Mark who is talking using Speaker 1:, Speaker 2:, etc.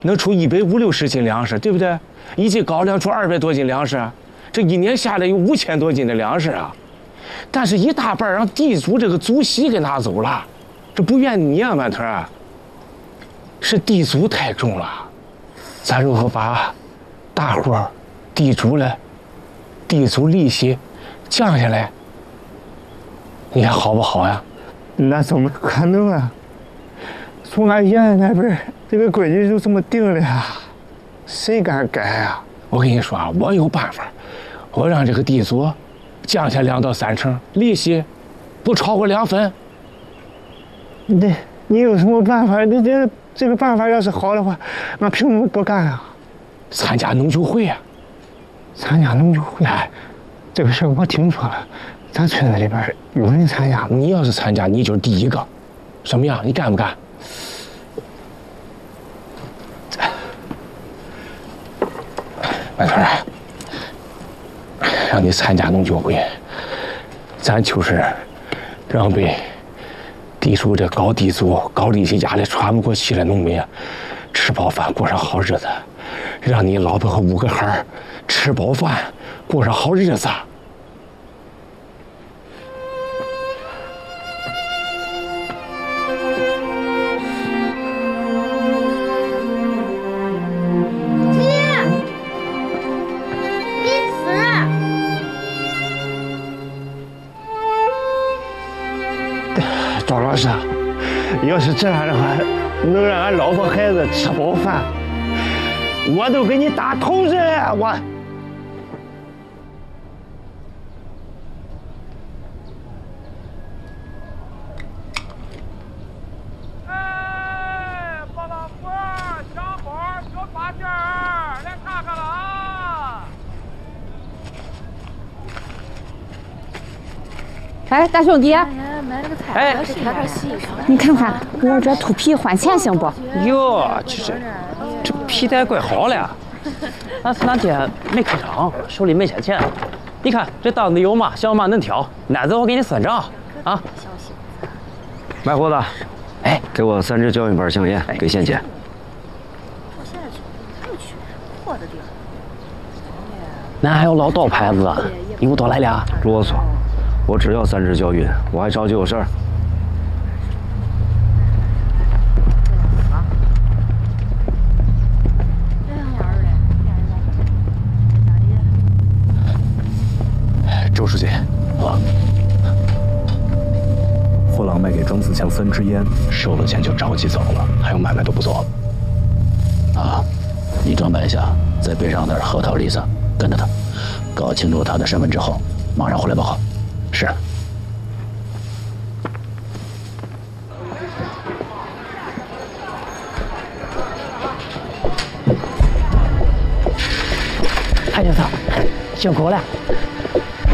Speaker 1: 能出150-160斤粮食，对不对？一级高粱出200多斤粮食，这一年下来有5000多斤的粮食啊！但是一大半让地主这个祖席给拿走了，这不怨你啊，满团，是地主太重了。咱如果把大伙地主的地主利息降下来，你看好不好呀？
Speaker 2: 那怎么可能啊？从俺爷爷那边这个规矩就这么定的呀，谁敢改啊？
Speaker 1: 我跟你说啊，我有办法，我让这个地主降下2到3成，利息不超过2分。
Speaker 2: 你有什么办法？这个办法要是好的话，俺凭什么不干啊？
Speaker 1: 参加农酒会啊！
Speaker 2: 参加农酒会，哎，这个事儿我听说了，咱村子里边有人参加。
Speaker 1: 你要是参加，你就是第一个。什么样？你干不干？满团，让你参加农酒会，咱就是让被地主这高地主、高利息压得喘不过气的农民吃饱饭，过上好日子，让你老婆和5个孩儿吃饱饭，过上好日子。
Speaker 2: 赵老师，要是这样的话，能让俺老婆孩子吃饱饭，我都给你打头阵啊！我。
Speaker 3: 哎，包老虎、小宝、小八件儿，来看看了啊！
Speaker 4: 哎，大兄弟，
Speaker 5: 哎，
Speaker 4: 你看看我这秃皮换钱行不？
Speaker 5: 哟，这皮带怪好了呀！俺是那天没开厂，手里没些钱。你看这档子有嘛，小嘛能挑，哪子我给你算账啊！
Speaker 6: 卖货的，
Speaker 5: 哎，
Speaker 6: 给我3支胶原板香烟，给现钱。
Speaker 5: 那还有老道牌子，你给我多来俩。
Speaker 6: 啰嗦，我只要3支胶云，我还着急有事儿。
Speaker 7: 周书记，货郎卖给庄子强3支烟，收了钱就着急走了，还有买卖都不做了。
Speaker 8: 啊，你装扮一下，在北上那儿核桃里子跟着他，搞清楚他的身份之后，马上回来报告。是。
Speaker 5: 哎呀操，辛苦了。